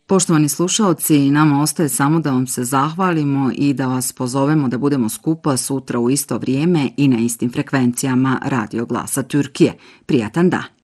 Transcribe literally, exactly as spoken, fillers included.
Poštovani slušaoci, nama ostaje samo da vam se zahvalimo i da vas pozovemo da budemo skupa sutra u isto vrijeme i na istim frekvencijama Radio Glasa Türkiye. Prijatan dan!